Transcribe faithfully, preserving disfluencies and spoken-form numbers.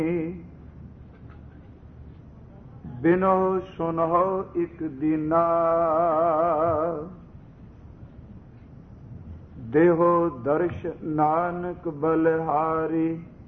ਬਿਨੋ ਸੁਨਹੁ ਇਕ ਦੀਨਾ। ਦੇਹੋ ਦਰਸ਼ ਨਾਨਕ ਬਲਿਹਾਰੀ।